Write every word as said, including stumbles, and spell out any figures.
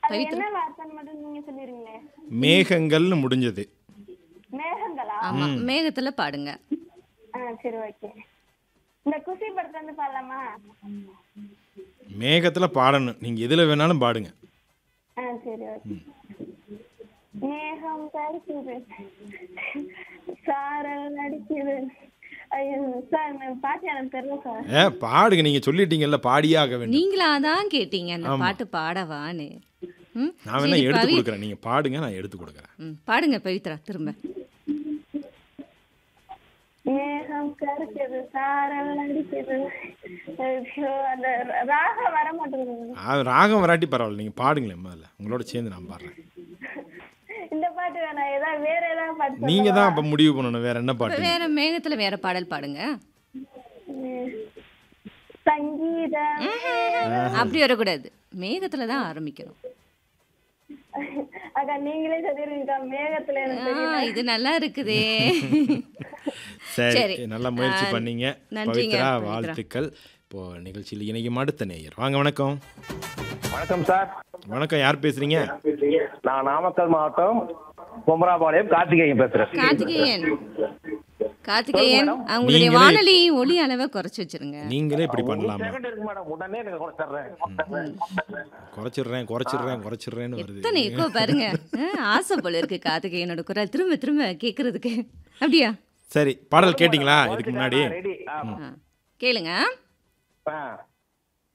அது பவித்ரா. என்ன வார்த்தைன்னு மட்டும் நீங்க சொல்லிருங்களே. மேகங்கள்னு முடிஞ்சது. மேகங்களா? ஆமா, மேகத்துல பாடுங்க. ஆ சரி ஓகே. இந்த குஷி படத்துல இருந்து பாடலாமா? மேகத்துல பாடணும். நீங்க எதுல வேணாலும் பாடுங்க. ஆ சரி ஓகே. மேகம் கருக்குது சாரல் அடிக்குது. ஐயோ சார் நான் பாட்டு எனக்கு தெரியல சார். ஏ பாடுங்க, நீங்க சொல்லிட்டீங்கல்ல பாடியே ஆக வேண்டும். நீங்களா தான் கேட்டீங்க அந்த ஆமா. பாட்டு பாடவான்னு. ம், நான் வேணா சரி எடுத்து பவி. கொடுக்குறேன், நீங்க பாடுங்க, நான் எடுத்து கொடுக்குறேன். ம், பாடுங்க பவித்ரா திரும்ப. மேகம் கருக்குது சாரல் அடிக்குது. ஐயோ அந்த ராகம் வர மாட்டேங்குது. அது ராகம் வராட்டி பரவாயில்ல, நீங்க பாடுங்களேன் முதல்ல, உங்களோட சேர்ந்து நான் பாடுறேன். இந்த பாட்டு வேணாம், ஏதாவது வேற ஏதாவது பாட்டு நீங்க தான் அப்ப முடிவு பண்ணணும் வேற என்ன இப்ப பாட்டு. வேற மேகத்துல வேற பாடல் பாடுங்க. ம். சங்கீதம் அப்படி வரக்கூடாது, மேகத்துல தான் ஆரம்பிக்கணும். அக்கா நீங்களே சொல்லிருக்கீங்க மேகத்துல எனக்கு ஆ, தெரியல. இது நல்லா இருக்குதே. சரி, சரி. நல்ல முயற்சி ஆ, பண்ணீங்க நன்றிங்க, பவித்ரா, பவித்ரா. வாழ்த்துக்கள். இப்போ நிகழ்ச்சியில் இணைக்கும் அடுத்த நேயர் வாங்க. வணக்கம். வணக்கம் சார். வணக்கம், யார் பேசுறீங்க? நான் நாமக்கல் மாவட்டம் குமராபாளையம் கார்த்திகேயன் பேசுறேன். கார்த்திகேயன் கார்த்திகேயன் மேடம். உங்களுடைய நீங்களே- வானொலி ஒலி அளவை குறைச்சு வச்சிருங்க. நீங்களே இப்படி ஒரு பண்ணலாமா? செகண்ட் இருக்கு மேடம், உடனே எனக்கு குறைச்சிடுறேன். குறைச்சிடுறேன் குறைச்சிடுறேன் குறைச்சிடுறேன்னு வருது. எத்தனை எக்கோ பாருங்க. ஆ, ஆசை போல இருக்கு கார்த்திகேயனோட குரல் திரும்ப திரும்ப கேட்கறதுக்கு. அப்படியா? சரி, பாடல் கேட்டிங்களா இதுக்கு முன்னாடி? ரெடி. ஆ, கேளுங்க. ஆ